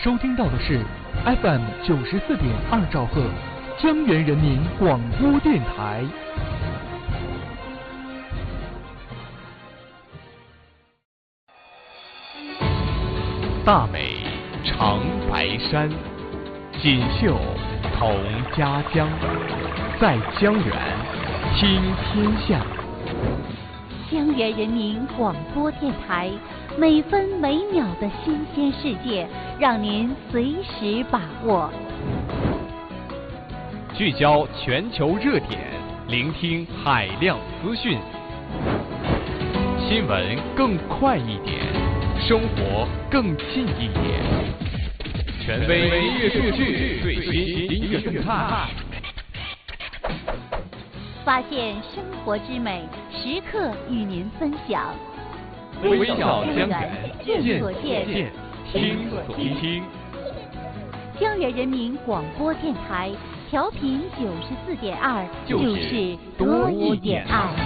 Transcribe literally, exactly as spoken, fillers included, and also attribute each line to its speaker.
Speaker 1: 收听到的是 F M 九十四点二兆赫，江源人民广播电台。大美长白山，锦绣同家乡，在江源听天下。
Speaker 2: 江源人民广播电台，每分每秒的新鲜世界，让您随时把握。
Speaker 3: 聚焦全球热点，聆听海量资讯，新闻更快一点，生活更近一点。权威音乐数据，最新音乐动态，
Speaker 2: 发现生活之美，时刻与您分享。
Speaker 3: 微笑江源，
Speaker 2: 见所见，
Speaker 3: 听所听。
Speaker 2: 江源人民广播电台，调频九十四点二，就是多一点爱。